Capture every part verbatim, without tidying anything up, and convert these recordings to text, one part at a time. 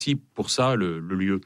pour ça le, le lieu.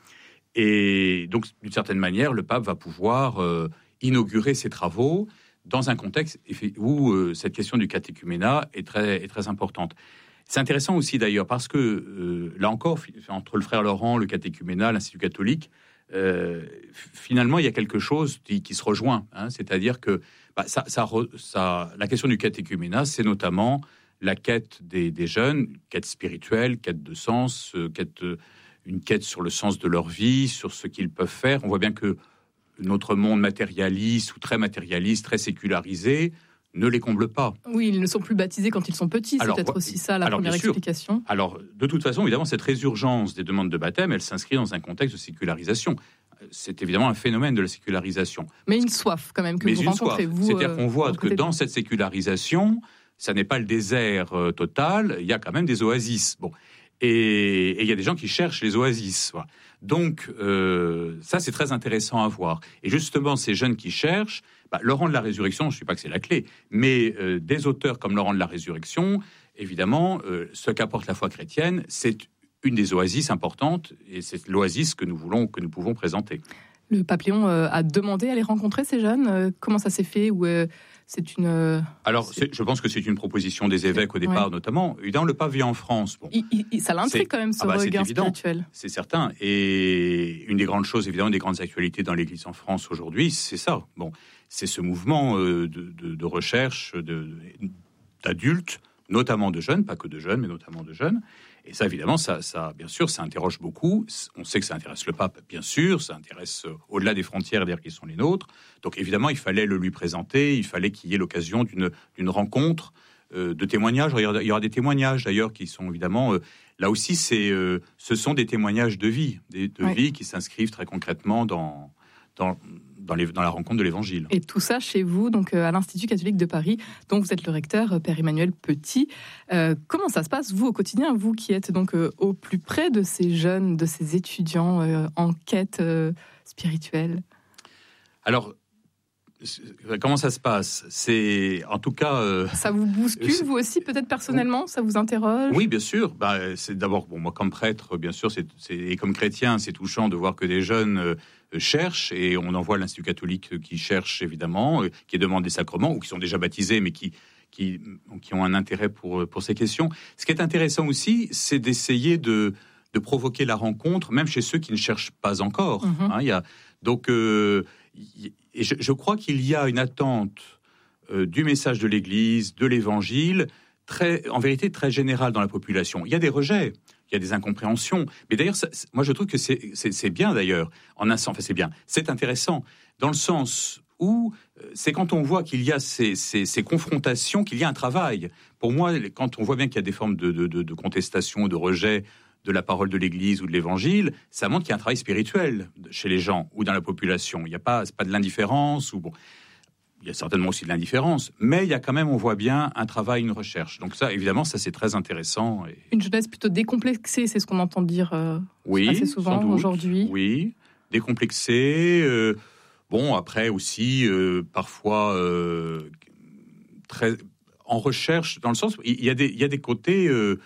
Et donc, d'une certaine manière, le pape va pouvoir euh, inaugurer ses travaux dans un contexte où euh, cette question du catéchuménat est très, est très importante. C'est intéressant aussi d'ailleurs parce que, euh, là encore, entre le frère Laurent, le catéchuménat, l'Institut catholique, euh, finalement, il y a quelque chose qui, qui se rejoint. Hein, c'est-à-dire que bah, ça, ça, ça, la question du catéchuménat, c'est notamment la quête des, des jeunes, quête spirituelle, quête de sens, euh, quête, euh, une quête sur le sens de leur vie, sur ce qu'ils peuvent faire. On voit bien que notre monde matérialiste ou très matérialiste, très sécularisé, ne les comble pas. Oui, ils ne sont plus baptisés quand ils sont petits, c'est alors, peut-être aussi ça la alors, première explication. Alors, de toute façon, évidemment, cette résurgence des demandes de baptême, elle s'inscrit dans un contexte de sécularisation. C'est évidemment un phénomène de la sécularisation. Mais une soif, quand même, que Mais vous rencontrez, soif. vous. C'est-à-dire euh, qu'on voit que dans cette sécularisation, ça n'est pas le désert euh, total, il y a quand même des oasis. Bon. Et il y a des gens qui cherchent les oasis. Voilà. Donc, euh, ça, c'est très intéressant à voir. Et justement, ces jeunes qui cherchent, bah, Laurent de la Résurrection, je ne dis pas que c'est la clé, mais euh, des auteurs comme Laurent de la Résurrection, évidemment, euh, ce qu'apporte la foi chrétienne, c'est une des oasis importantes, et c'est l'oasis que nous voulons, que nous pouvons présenter. Le pape Léon euh, a demandé à les rencontrer, ces jeunes. Euh, comment ça s'est fait ou euh, c'est une. Euh, Alors, c'est... C'est, je pense que c'est une proposition des évêques au départ, ouais. notamment. Évidemment, le pape vient en France. Bon, il, il, ça l'intrigue quand même, ce ah bah, regard spirituel. C'est certain. Et une des grandes choses, évidemment, des grandes actualités dans l'Église en France aujourd'hui, c'est ça. Bon, c'est ce mouvement euh, de, de, de recherche de, de, d'adultes, notamment de jeunes, pas que de jeunes, mais notamment de jeunes. Et ça, évidemment, ça, ça, bien sûr, ça interroge beaucoup. On sait que ça intéresse le pape, bien sûr. Ça intéresse euh, au-delà des frontières, d'ailleurs, qui sont les nôtres. Donc, évidemment, il fallait le lui présenter. Il fallait qu'il y ait l'occasion d'une, d'une rencontre, euh, de témoignages. Il y, aura, il y aura des témoignages, d'ailleurs, qui sont évidemment... Euh, là aussi, c'est, euh, ce sont des témoignages de vie, des, de oui. vie qui s'inscrivent très concrètement dans... dans Dans, les, dans la rencontre de l'Évangile. Et tout ça chez vous, donc à l'Institut catholique de Paris, dont vous êtes le recteur, Père Emmanuel Petit. Euh, comment ça se passe, vous, au quotidien, vous qui êtes donc euh, au plus près de ces jeunes, de ces étudiants euh, en quête euh, spirituelle ? Alors, comment ça se passe ? C'est, en tout cas... Euh, ça vous bouscule, vous aussi, peut-être personnellement ? Ça vous interroge ? Oui, bien sûr. Bah, c'est d'abord, bon, moi, comme prêtre, bien sûr, c'est, c'est, et comme chrétien, c'est touchant de voir que des jeunes... Euh, cherchent, et on en voit l'Institut catholique qui cherche évidemment, euh, qui demande des sacrements, ou qui sont déjà baptisés, mais qui, qui, qui ont un intérêt pour, pour ces questions. Ce qui est intéressant aussi, c'est d'essayer de, de provoquer la rencontre, même chez ceux qui ne cherchent pas encore. Mm-hmm. Hein, il y a, donc, euh, y, et je, je crois qu'il y a une attente euh, du message de l'Église, de l'Évangile, très, en vérité très générale dans la population. Il y a des rejets. Il y a des incompréhensions. Mais d'ailleurs, ça, moi, je trouve que c'est, c'est, c'est bien, d'ailleurs, en un sens. Enfin, c'est bien. C'est intéressant, dans le sens où c'est quand on voit qu'il y a ces, ces, ces confrontations, qu'il y a un travail. Pour moi, quand on voit bien qu'il y a des formes de, de, de, de contestation, de rejet de la parole de l'Église ou de l'Évangile, ça montre qu'il y a un travail spirituel chez les gens ou dans la population. Il n'y a pas, c'est pas de l'indifférence ou bon... Il y a certainement aussi de l'indifférence, mais il y a quand même, on voit bien, un travail, une recherche. Donc ça, évidemment, ça c'est très intéressant. Et... Une jeunesse plutôt décomplexée, c'est ce qu'on entend dire euh, oui, assez souvent aujourd'hui. Oui, décomplexée. Euh, bon, après aussi, euh, parfois, euh, très en recherche, dans le sens où il y a des, il y a des côtés euh,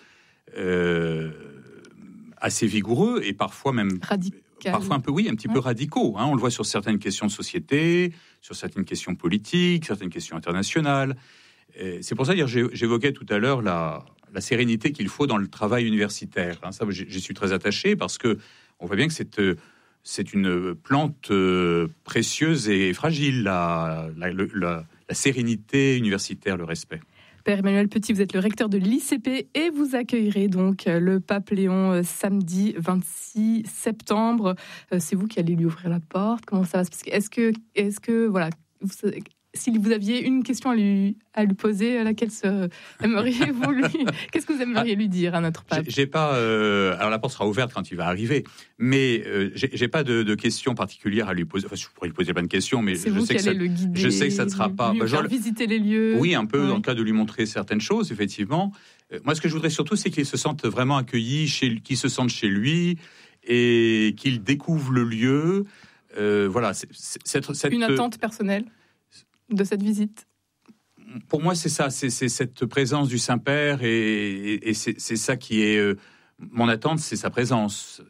euh, assez vigoureux et parfois même... Radical. Parfois un peu, oui, un petit ouais. peu radicaux. Hein. On le voit sur certaines questions de société, sur certaines questions politiques, certaines questions internationales. Et c'est pour ça que j'évoquais tout à l'heure la, la sérénité qu'il faut dans le travail universitaire. Hein. Ça, j'y suis très attaché parce que on voit bien que c'est, c'est une plante précieuse et fragile, la, la, la, la sérénité universitaire, le respect. Père Emmanuel Petit, vous êtes le recteur de l'I C P et vous accueillerez donc le pape Léon samedi vingt-six septembre. C'est vous qui allez lui ouvrir la porte. Comment ça va se passer ? Est-ce que, est-ce que, voilà, vous, si vous aviez une question à lui, à lui poser, laquelle se, aimeriez-vous lui, qu'est-ce que vous aimeriez lui dire à notre pape ? J'ai, j'ai pas, euh, alors la porte sera ouverte quand il va arriver, mais euh, j'ai, j'ai pas de, de questions particulières à lui poser. Enfin, je pourrais lui poser plein de questions, mais c'est je vous sais qui que ça, allez le guider, je sais que ça ne sera pas. Lui bah, faire genre, visiter les lieux. Oui, un peu oui. dans le cas de lui montrer certaines choses, effectivement. Euh, moi, ce que je voudrais surtout, c'est qu'il se sente vraiment accueilli, chez, qu'il se sente chez lui et qu'il découvre le lieu. Euh, voilà, c'est, c'est, cette, cette, une attente personnelle de cette visite. Pour moi, c'est ça, c'est, c'est cette présence du Saint-Père et, et, et c'est, c'est ça qui est euh, Mon attente, c'est sa présence.